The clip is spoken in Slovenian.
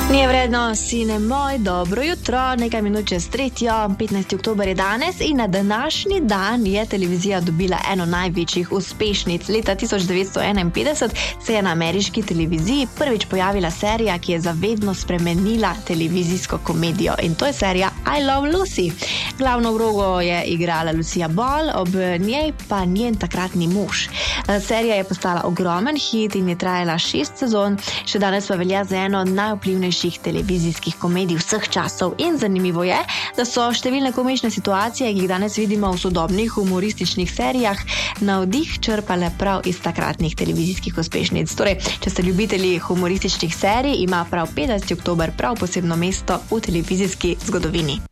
Nije vredno, sine moj, dobro jutro, nekaj minut čez 3. 15. oktober je danes in na današnji dan je televizija dobila eno največjih uspešnic. Leta 1951 se je na ameriški televiziji prvič pojavila serija, ki je zavedno spremenila televizijsko komedijo, in to je serija I Love Lucy. Glavno vlogo je igrala Lucille Ball, ob njej pa njen takratni mož. Serija je postala ogromen hit in je trajala 6 sezon, še danes pa velja za eno najvplivnejših televizijskih komedij vseh časov. In zanimivo je, da so številne komične situacije, ki jih danes vidimo v sodobnih humorističnih serijah, navdih črpale prav iz takratnih televizijskih uspešnic. Torej, če ste ljubitelji humorističnih serij, ima prav 15. oktober prav posebno mesto v televizijski zgodovini.